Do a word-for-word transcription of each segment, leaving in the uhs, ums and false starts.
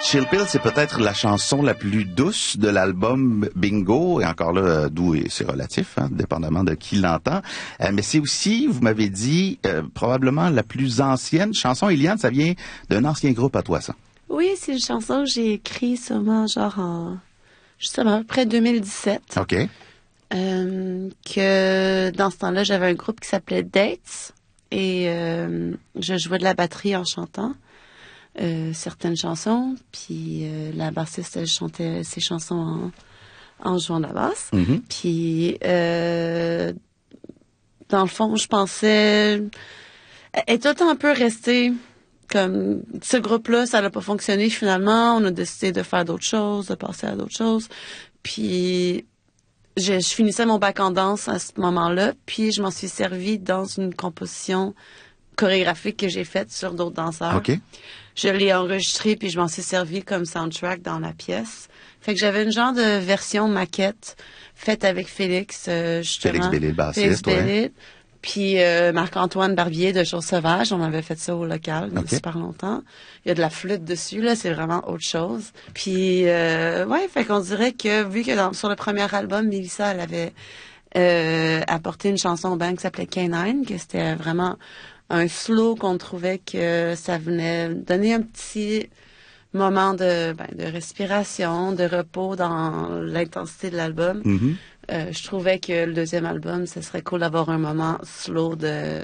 Chill Pill, c'est peut-être la chanson la plus douce de l'album Bingo, et encore là, doux, et c'est relatif, hein, dépendamment de qui l'entend. Euh, mais c'est aussi, vous m'avez dit, euh, probablement la plus ancienne chanson. Eliane, ça vient d'un ancien groupe à toi, ça? Oui, c'est une chanson que j'ai écrite sûrement genre en, justement, après deux mille dix-sept. OK. Euh, que dans ce temps-là, j'avais un groupe qui s'appelait Dates, et euh, je jouais de la batterie en chantant. Euh, certaines chansons, puis euh, la bassiste, elle chantait ses chansons en, en jouant de la basse. Mm-hmm. Puis, euh, dans le fond, je pensais... Elle est tout le temps un peu restée comme... Ce groupe-là, ça n'a pas fonctionné finalement. On a décidé de faire d'autres choses, de passer à d'autres choses. Puis, je, je finissais mon bac en danse à ce moment-là, puis je m'en suis servi dans une composition chorégraphique que j'ai faite sur d'autres danseurs. OK. Je l'ai enregistré puis je m'en suis servi comme soundtrack dans la pièce. Fait que j'avais une genre de version maquette faite avec Félix, euh, justement. Félix Bellil, bassiste, Félix Bellil. ouais. Puis euh, Marc-Antoine Barbier de Choses Sauvages. On avait fait ça au local il y a Okay. super longtemps. Il y a de la flûte dessus, là. C'est vraiment autre chose. Puis, euh, ouais, fait qu'on dirait que, vu que dans, sur le premier album, Mélissa, elle avait euh, apporté une chanson au band qui s'appelait Canine, que c'était vraiment un slow qu'on trouvait que ça venait donner un petit moment de, ben, de respiration, de repos dans l'intensité de l'album. Mm-hmm. Euh, je trouvais que le deuxième album, ce serait cool d'avoir un moment slow de,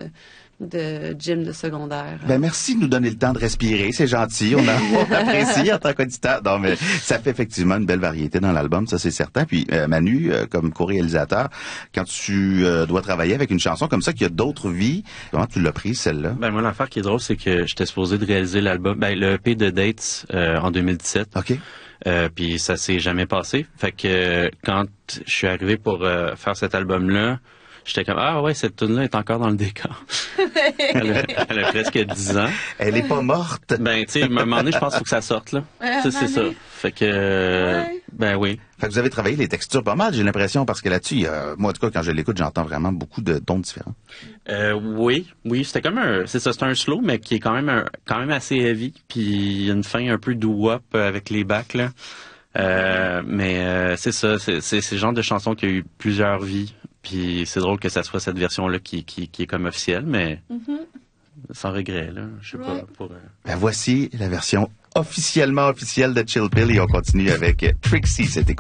de gym de secondaire. Ben, merci de nous donner le temps de respirer. C'est gentil. On, a, on apprécie en tant qu'auditeur. Non, mais ça fait effectivement une belle variété dans l'album, ça c'est certain. Puis, euh, Manu, euh, comme co-réalisateur, quand tu euh, dois travailler avec une chanson comme ça qui a d'autres vies, comment tu l'as prise, celle-là? Ben, moi, l'affaire qui est drôle, c'est que j'étais supposé de réaliser l'album, ben, le E P de Dates, euh, en deux mille dix-sept. OK. Euh, puis ça s'est jamais passé. Fait que euh, quand je suis arrivé pour euh, faire cet album-là, j'étais comme, ah ouais, cette tune-là est encore dans le décor. elle, a, elle a presque dix ans. Elle est pas morte. Ben, tu sais, à un moment donné, je pense qu'il faut que ça sorte, là. Ouais, Ça, c'est ça. donné. Fait que, euh, Ouais. ben oui. Fait que vous avez travaillé les textures pas mal, j'ai l'impression, parce que là-dessus, il y a, moi, en tout cas, quand je l'écoute, j'entends vraiment beaucoup de tons différents. Euh, oui, oui, c'était comme un, c'est ça, c'est un slow, mais qui est quand même un, quand même assez heavy, puis il y a une fin un peu doo-wop avec les bacs, là. Euh, mais euh, c'est ça, c'est, c'est, c'est le genre de chanson qui a eu plusieurs vies, puis c'est drôle que ça soit cette version-là qui, qui, qui est comme officielle, mais Mm-hmm. sans regret, là, je sais Ouais. pas, pour... Euh... Ben, voici la version officiellement officielle de Chill Pill et on continue avec Trixie, c'était